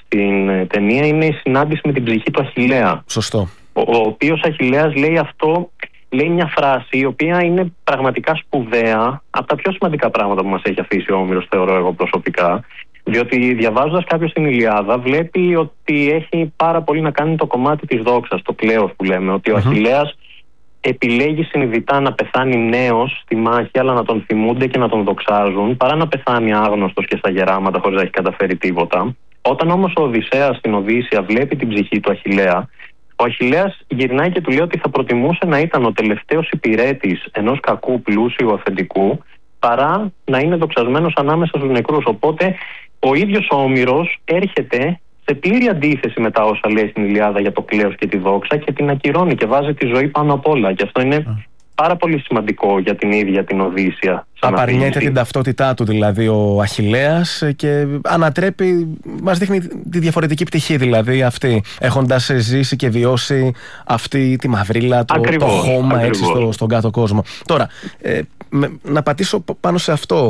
στην ταινία είναι η συνάντηση με την ψυχή του Αχιλλέα. Σωστό. Ο οποίος Αχιλλέας λέει μια φράση η οποία είναι πραγματικά σπουδαία, από τα πιο σημαντικά πράγματα που μας έχει αφήσει ο Όμηρος, θεωρώ εγώ προσωπικά. Διότι διαβάζοντας κάποιος την Ηλιάδα, βλέπει ότι έχει πάρα πολύ να κάνει το κομμάτι της δόξας, το κλέος που λέμε. Ότι ο Αχιλλέας επιλέγει συνειδητά να πεθάνει νέος στη μάχη, αλλά να τον θυμούνται και να τον δοξάζουν, παρά να πεθάνει άγνωστος και στα γεράματα χωρίς να έχει καταφέρει τίποτα. Όταν όμως ο Οδυσσέας στην Οδύσσεια βλέπει την ψυχή του Αχιλλέα, ο Αχιλλέας γυρνάει και του λέει ότι θα προτιμούσε να ήταν ο τελευταίος υπηρέτης ενός κακού πλούσιου αφεντικού, παρά να είναι δοξασμένος ανάμεσα στους νεκρούς. Οπότε ο ίδιος ο Όμηρος έρχεται σε πλήρη αντίθεση με τα όσα λέει στην Ηλιάδα για το κλέος και τη δόξα και την ακυρώνει και βάζει τη ζωή πάνω απ' όλα. Και αυτό είναι πάρα πολύ σημαντικό για την ίδια την Οδύσσεια. Απαρνιέται την ταυτότητά του δηλαδή ο Αχιλλέας και ανατρέπει, μας δείχνει τη διαφορετική πτυχή δηλαδή αυτή, έχοντας ζήσει και βιώσει αυτή τη μαυρίλα, το χώμα έτσι στον κάτω κόσμο. Τώρα, να πατήσω πάνω σε αυτό.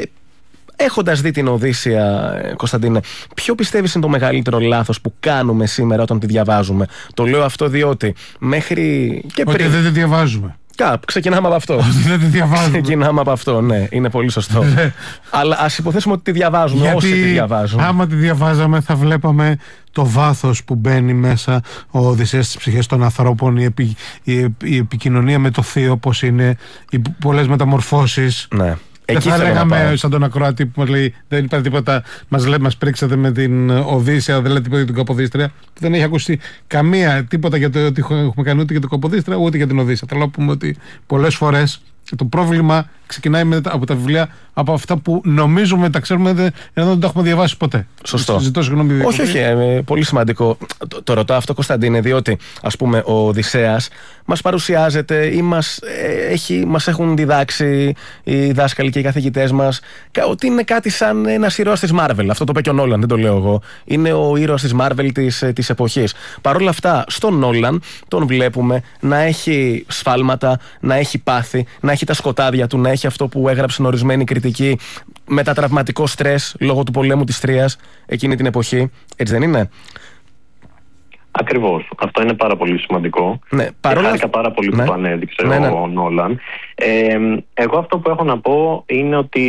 Έχοντας δει την Οδύσσεια, Κωνσταντίνε, ποιο πιστεύεις είναι το μεγαλύτερο λάθος που κάνουμε σήμερα όταν τη διαβάζουμε? Το λέω αυτό διότι μέχρι και πριν. Ότι δεν τη διαβάζουμε. Ξεκινάμε από αυτό. Δεν τη διαβάζουμε. Ξεκινάμε από αυτό, ναι, είναι πολύ σωστό. Αλλά ας υποθέσουμε ότι τη διαβάζουμε. Γιατί όσοι τη διαβάζουν. Άμα τη διαβάζαμε, θα βλέπαμε το βάθος που μπαίνει μέσα ο Οδυσσέας στις ψυχές των ανθρώπων, η επικοινωνία με το Θείο, πώς είναι, οι πολλές μεταμορφώσεις. Ναι. Δεν θα λέγαμε σαν τον ακροατή που μας λέει δεν υπάρχει τίποτα, μας πρίξατε με την Οδύσσεια, δεν λέτε τίποτα για την Καποδίστρια. Δεν έχει ακούσει τίποτα για το ότι έχουμε κάνει ούτε για την Καποδίστρια ούτε για την Οδύσσεια. Θέλω να πούμε ότι πολλές φορές το πρόβλημα ξεκινάει από τα βιβλία, από αυτά που νομίζουμε τα ξέρουμε, ενώ δεν τα έχουμε διαβάσει ποτέ. Σωστό. Ζητώ συγγνώμη. Όχι, πολύ σημαντικό. Το ρωτάω αυτό, Κωνσταντίνε, διότι ας πούμε ο Οδυσσέας μας παρουσιάζεται ή μας έχουν διδάξει οι δάσκαλοι και οι καθηγητές μας ότι είναι κάτι σαν ένας ήρωας της Marvel. Αυτό το είπε και ο Νόλαν, δεν το λέω εγώ. Είναι ο ήρωας της Marvel της εποχής. Παρ' όλα αυτά, στον Νόλαν τον βλέπουμε να έχει σφάλματα, να έχει πάθη, να έχει τα σκοτάδια του, να έχει αυτό που έγραψαν ορισμένοι κριτικοί, μετατραυματικό στρες λόγω του πολέμου της Τρίας εκείνη την εποχή. Έτσι δεν είναι? Ακριβώς. Αυτό είναι πάρα πολύ σημαντικό. Ναι, χάρηκα πάρα πολύ που το ανέδειξε ο Νόλαν. Εγώ αυτό που έχω να πω είναι ότι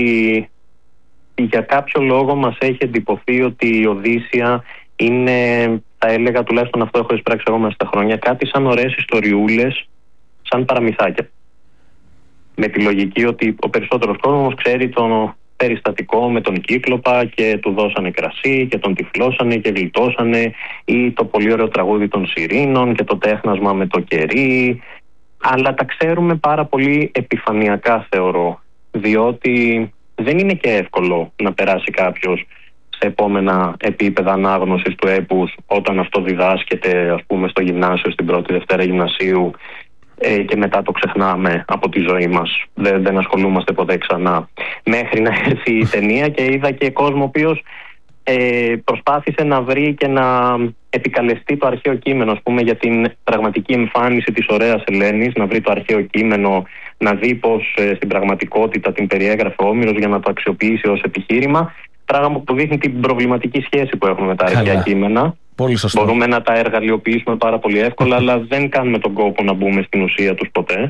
για κάποιο λόγο μας έχει εντυπωθεί ότι η Οδύσσεια είναι, θα έλεγα, τουλάχιστον αυτό έχω εισπράξει εγώ μέσα στα χρόνια, κάτι σαν ωραίες ιστοριούλες, σαν παραμυθάκια. Με τη λογική ότι ο περισσότερος κόσμος ξέρει το περιστατικό με τον Κύκλοπα και του δώσανε κρασί και τον τυφλώσανε και γλιτώσανε, ή το πολύ ωραίο τραγούδι των Σιρήνων και το τέχνασμα με το κερί, αλλά τα ξέρουμε πάρα πολύ επιφανειακά, θεωρώ, διότι δεν είναι και εύκολο να περάσει κάποιος σε επόμενα επίπεδα ανάγνωσης του έπους όταν αυτό διδάσκεται, ας πούμε, στο γυμνάσιο, στην πρώτη Δευτέρα γυμνασίου, και μετά το ξεχνάμε από τη ζωή μας. Δεν ασχολούμαστε ποτέ ξανά. Μέχρι να έρθει η ταινία και είδα και κόσμο ο οποίος προσπάθησε να βρει και να επικαλεστεί το αρχαίο κείμενο, ας πούμε, για την πραγματική εμφάνιση της ωραίας Ελένης, να βρει το αρχαίο κείμενο, να δει πως στην πραγματικότητα την περιέγραφε ο Όμηρος για να το αξιοποιήσει ως επιχείρημα. Πράγμα που δείχνει την προβληματική σχέση που έχουμε με τα αρχαία κείμενα. Πολύ σωστό. Μπορούμε να τα εργαλειοποιήσουμε πάρα πολύ εύκολα, αλλά δεν κάνουμε τον κόπο να μπούμε στην ουσία τους ποτέ.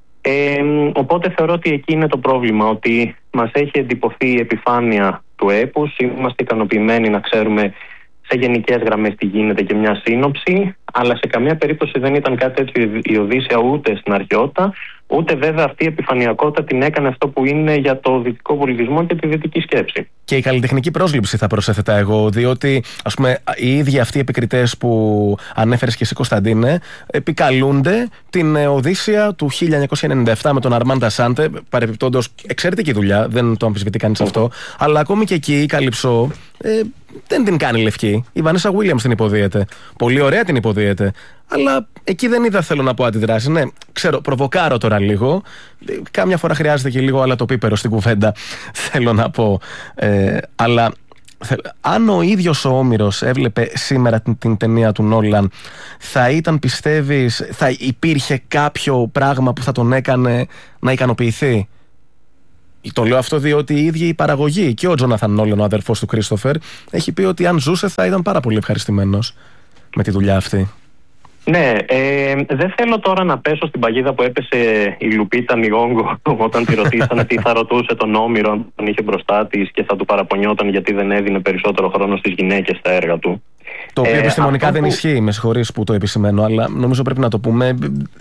Οπότε θεωρώ ότι εκεί είναι το πρόβλημα, ότι μας έχει εντυπωθεί η επιφάνεια του έπους. Είμαστε ικανοποιημένοι να ξέρουμε σε γενικές γραμμές τι γίνεται και μια σύνοψη, αλλά σε καμία περίπτωση δεν ήταν κάτι έτσι η Οδύσσεια ούτε στην αρχαιότητα, ούτε βέβαια αυτή η επιφανειακότητα την έκανε αυτό που είναι για το δυτικό πολιτισμό και τη δυτική σκέψη. Και η καλλιτεχνική πρόσληψη θα προσέθετα εγώ, διότι ας πούμε οι ίδιοι αυτοί οι επικριτές που ανέφερες και εσύ, Κωνσταντίνε, επικαλούνται την Οδύσσεια του 1997 με τον Αρμάντα Σάντε. Παρεπιπτόντως, εξαιρετική δουλειά, δεν το αμφισβητεί κανείς αυτό, αλλά ακόμη και εκεί η Καλυψό δεν την κάνει λευκή. Η Βανέσα Γουίλιαμς την υποδίεται. Πολύ ωραία την υποδίεται. Αλλά εκεί δεν είδα, θέλω να πω, αντιδράσει. Ναι, ξέρω, προβοκάρω τώρα λίγο. Κάμια φορά χρειάζεται και λίγο αλατοπίπερο στην κουβέντα, θέλω να πω. Αλλά αν ο ίδιος ο Όμηρος έβλεπε σήμερα την ταινία του Νόλαν, θα ήταν, πιστεύεις, θα υπήρχε κάποιο πράγμα που θα τον έκανε να ικανοποιηθεί? Το λέω αυτό διότι η ίδια η παραγωγή και ο Τζόναθαν Νόλαν, ο αδερφός του Κρίστοφερ, έχει πει ότι αν ζούσε θα ήταν πάρα πολύ ευχαριστημένος με τη δουλειά αυτή. Ναι, δεν θέλω τώρα να πέσω στην παγίδα που έπεσε η Λουπίτα Νιγόγκο όταν τη ρωτήσανε τι θα ρωτούσε τον Όμηρο αν τον είχε μπροστά της και θα του παραπονιόταν γιατί δεν έδινε περισσότερο χρόνο στις γυναίκες στα έργα του. Το οποίο επιστημονικά δεν ισχύει, με συγχωρείς που το επισημαίνω, αλλά νομίζω πρέπει να το πούμε.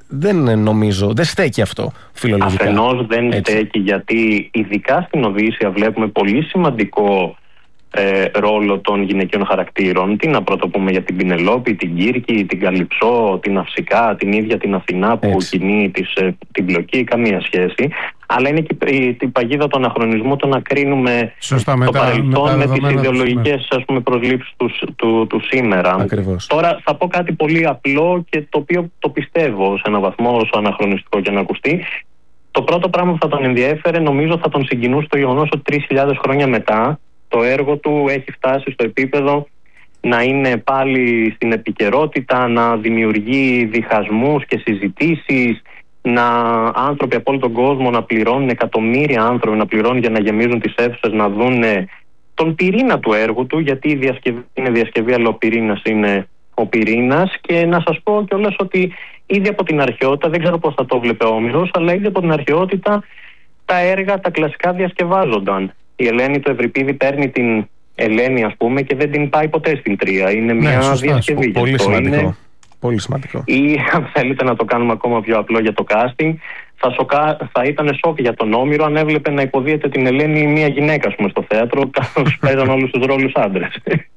Δεν στέκει αυτό φιλολογικά. Αφενός δεν στέκει, γιατί ειδικά στην Οδύσσεια βλέπουμε πολύ σημαντικό ρόλο των γυναικείων χαρακτήρων. Τι να πρωτοπούμε για την Πινελόπη, την Κύρκη, την Καλυψό, την Αυσικά, την ίδια την Αθηνά που κινεί την πλοκή, καμία σχέση. Αλλά είναι και η παγίδα του αναχρονισμού, το να κρίνουμε το παρελθόν με τις ιδεολογικές προσλήψεις του σήμερα. Ακριβώς. Τώρα θα πω κάτι πολύ απλό και το οποίο το πιστεύω σε έναν βαθμό όσο αναχρονιστικό και να ακουστεί. Το πρώτο πράγμα που θα τον ενδιέφερε, νομίζω θα τον συγκινούσε το γεγονός ότι 3.000 χρόνια μετά το έργο του έχει φτάσει στο επίπεδο να είναι πάλι στην επικαιρότητα, να δημιουργεί διχασμούς και συζητήσεις, άνθρωποι από όλο τον κόσμο να πληρώνουν, εκατομμύρια άνθρωποι να πληρώνουν για να γεμίζουν τις αίθουσες, να δουν τον πυρήνα του έργου του, γιατί η διασκευή είναι διασκευή, αλλά ο πυρήνας είναι ο πυρήνας. Και να σας πω κιόλας ότι ήδη από την αρχαιότητα, δεν ξέρω πώς θα το βλέπει ο Όμηρος, αλλά ήδη από την αρχαιότητα τα έργα, τα κλασικά διασκευάζονταν. Η Ελένη του Ευρυπίδη παίρνει την Ελένη, ας πούμε, και δεν την πάει ποτέ στην Τρία. Είναι μια διασκευή. Πολύ σημαντικό. Πολύ σημαντικό. Ή αν θέλετε να το κάνουμε ακόμα πιο απλό για το casting, θα ήταν σοκ για τον Όμηρο αν έβλεπε να υποδίεται την Ελένη μια γυναίκα, ας πούμε, στο θέατρο, καθώς παίζαν όλους τους ρόλους άντρες.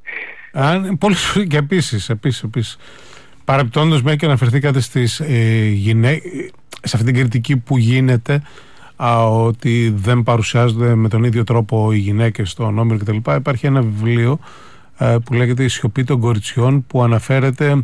Και επίσης, παρεπτόντως μια και αναφερθήκατε στις σε αυτή την κριτική που γίνεται, ότι δεν παρουσιάζονται με τον ίδιο τρόπο οι γυναίκες στον Όμηρο κτλ. Υπάρχει ένα βιβλίο που λέγεται «Η σιωπή των κοριτσιών», που αναφέρεται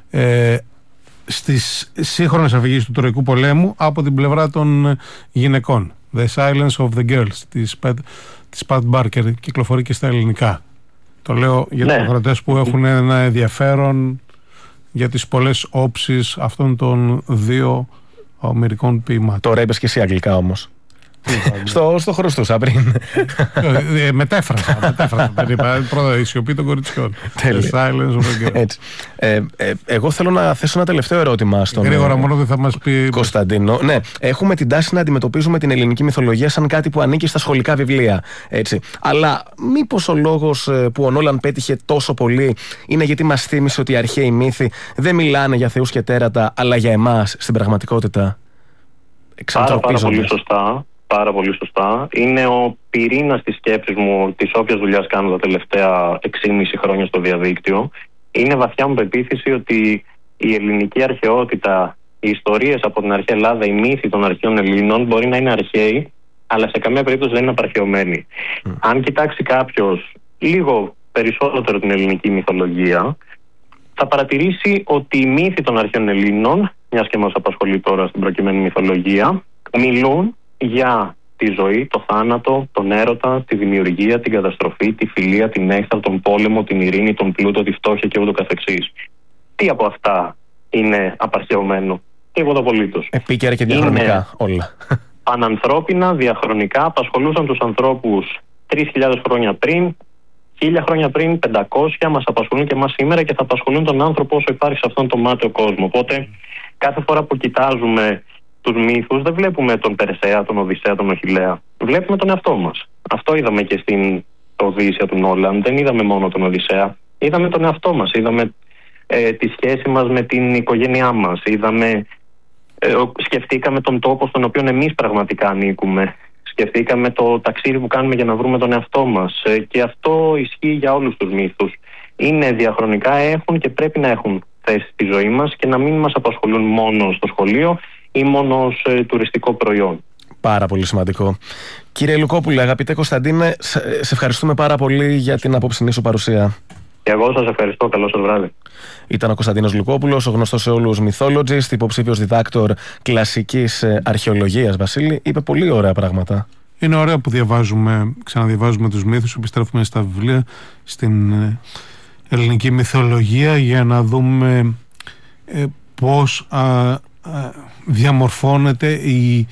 στις σύγχρονες αφηγήσεις του Τροϊκού πολέμου από την πλευρά των γυναικών. The Silence of the Girls της Pat Barker, κυκλοφορεί και στα ελληνικά. Το λέω για τους ακροατές που έχουν ένα ενδιαφέρον για τις πολλές όψεις αυτών των δύο ομηρικών ποιημάτων. Τώρα είπες και εσύ αγγλικά όμως. Στο χρωστούσα πριν. Μετέφρασα. Δεν είπα πρώτα η σιωπή των κοριτσιών. Έτσι. Εγώ θέλω να θέσω ένα τελευταίο ερώτημα στον γρήγορα, μόνο δεν θα μας πει Κωνσταντίνο. Ναι, έχουμε την τάση να αντιμετωπίζουμε την ελληνική μυθολογία σαν κάτι που ανήκει στα σχολικά βιβλία. Έτσι. Αλλά μήπως ο λόγος που ο Νόλαν πέτυχε τόσο πολύ είναι γιατί μας θύμισε ότι οι αρχαίοι μύθοι δεν μιλάνε για θεούς και τέρατα, αλλά για εμάς στην πραγματικότητα? Πάρα πολύ σωστά. Είναι ο πυρήνας της σκέψης μου, της όποιας δουλειάς κάνω τα τελευταία 6,5 χρόνια στο διαδίκτυο. Είναι βαθιά μου πεποίθηση ότι η ελληνική αρχαιότητα, οι ιστορίες από την αρχαία Ελλάδα, οι μύθοι των αρχαίων Ελλήνων μπορεί να είναι αρχαίοι, αλλά σε καμία περίπτωση δεν είναι απαρχαιωμένοι. Αν κοιτάξει κάποιος λίγο περισσότερο την ελληνική μυθολογία, θα παρατηρήσει ότι οι μύθοι των αρχαίων Ελλήνων, μιας και μας απασχολεί τώρα στην προκειμένη μυθολογία, μιλούν για τη ζωή, το θάνατο, τον έρωτα, τη δημιουργία, την καταστροφή, τη φιλία, την έκθρα, τον πόλεμο, την ειρήνη, τον πλούτο, τη φτώχεια και ούτω καθεξής. Τι από αυτά είναι απαρχαιωμένο? Τίποτα απολύτως. Επίκαιρα και διαχρονικά όλα. Πανανθρώπινα, διαχρονικά, απασχολούσαν τους ανθρώπους 3.000 χρόνια πριν, 1.000 χρόνια πριν, 500, μας απασχολούν και εμάς σήμερα και θα απασχολούν τον άνθρωπο όσο υπάρχει σε αυτόν τον μάταιο κόσμο. Οπότε κάθε φορά που κοιτάζουμε τους μύθους δεν βλέπουμε τον Περσέα, τον Οδυσσέα, τον Αχιλλέα. Βλέπουμε τον εαυτό μας. Αυτό είδαμε και στην Οδύσσεια του Νόλαν. Δεν είδαμε μόνο τον Οδυσσέα. Είδαμε τον εαυτό μας. Είδαμε τη σχέση μας με την οικογένειά μας. Σκεφτήκαμε τον τόπο στον οποίο εμείς πραγματικά ανήκουμε. Σκεφτήκαμε το ταξίδι που κάνουμε για να βρούμε τον εαυτό μας. Και αυτό ισχύει για όλους τους μύθους. Είναι διαχρονικά, έχουν και πρέπει να έχουν θέση στη ζωή μας και να μην μας απασχολούν μόνο στο σχολείο ή μόνο ως τουριστικό προϊόν. Πάρα πολύ σημαντικό. Κύριε Λουκόπουλε, αγαπητέ Κωνσταντίνε, σε ευχαριστούμε πάρα πολύ για την απόψινή σου παρουσία. Και εγώ σας ευχαριστώ. Καλό σας βράδυ. Ήταν ο Κωνσταντίνος Λουκόπουλος, ο γνωστός σε όλους mythologist, υποψήφιος διδάκτορ κλασικής αρχαιολογίας. Βασίλη, είπε πολύ ωραία πράγματα. Είναι ωραίο που ξαναδιαβάζουμε τους μύθους, επιστρέφουμε στα βιβλία, στην ελληνική μυθολογία για να δούμε πώς διαμορφώνεται η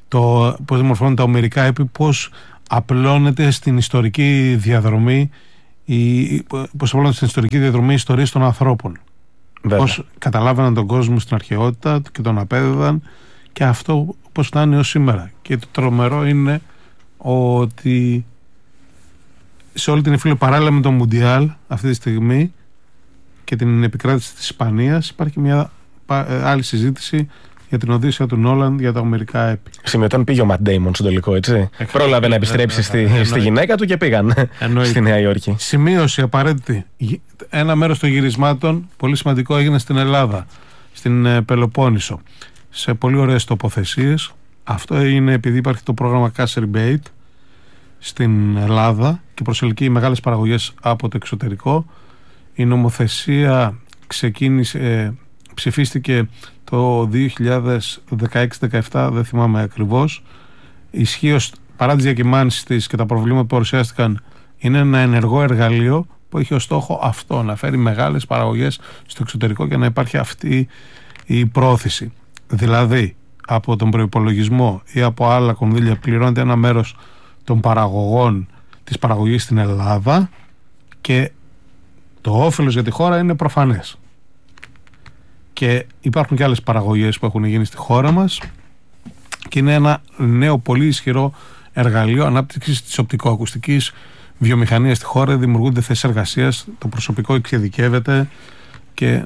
πώς δημορφώνουν τα ομηρικά έπι, πώς απλώνεται στην ιστορική διαδρομή οι ιστορίες των ανθρώπων. Πώς καταλάβαιναν τον κόσμο στην αρχαιότητα και τον απέδιδαν, και αυτό πώς φτάνει ως σήμερα. Και το τρομερό είναι ότι σε όλη την εφήλιο, παράλληλα με το Μουντιάλ αυτή τη στιγμή και την επικράτηση της Ισπανίας, υπάρχει μια άλλη συζήτηση για την Οδύσσεια του Νόλαν για τα ομηρικά έπι. Σημειωτών πήγε ο Ματ Ντέιμον στον τελικό, έτσι. Πρόλαβε να επιστρέψει στη γυναίκα του και πήγαν στη Νέα Υόρκη. Σημείωση απαραίτητη. Ένα μέρος των γυρισμάτων πολύ σημαντικό έγινε στην Ελλάδα, στην Πελοπόννησο, σε πολύ ωραίες τοποθεσίες. Αυτό είναι επειδή υπάρχει το πρόγραμμα Cash Rebate στην Ελλάδα και προσελκύει μεγάλες παραγωγές από το εξωτερικό. Η νομοθεσία ψηφίστηκε το 2016-17, δεν θυμάμαι ακριβώς. Ισχύως, παρά τις διακυμάνσεις της και τα προβλήματα που παρουσιάστηκαν, είναι ένα ενεργό εργαλείο που έχει ως στόχο αυτό, να φέρει μεγάλες παραγωγές στο εξωτερικό και να υπάρχει αυτή η πρόθεση. Δηλαδή, από τον προϋπολογισμό ή από άλλα κονδύλια πληρώνεται ένα μέρος των παραγωγών της παραγωγής στην Ελλάδα και το όφελος για τη χώρα είναι προφανές. Και υπάρχουν και άλλες παραγωγές που έχουν γίνει στη χώρα μας και είναι ένα νέο πολύ ισχυρό εργαλείο ανάπτυξης της οπτικοακουστικής βιομηχανίας στη χώρα. Δημιουργούνται θέσεις εργασίας, το προσωπικό εξειδικεύεται και...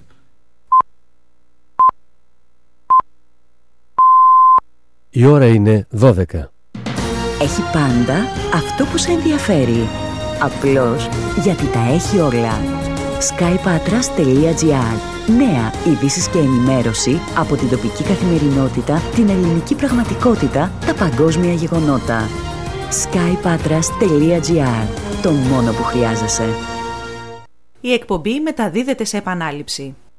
Η ώρα είναι 12. Έχει πάντα αυτό που σε ενδιαφέρει. Απλώς γιατί τα έχει όλα. skypatras.gr. Νέα ειδήσεις και ενημέρωση από την τοπική καθημερινότητα, την ελληνική πραγματικότητα, τα παγκόσμια γεγονότα. skypatras.gr. Το μόνο που χρειάζεσαι. Η εκπομπή μεταδίδεται σε επανάληψη.